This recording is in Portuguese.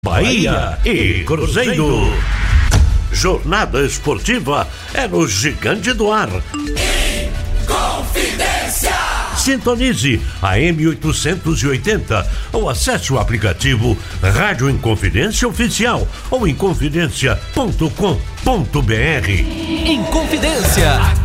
Bahia e Cruzeiro. Jornada esportiva é no Gigante do Ar. Inconfidência. Sintonize a M880 ou acesse o aplicativo Rádio Inconfidência Oficial ou inconfidencia.com.br. Inconfidência.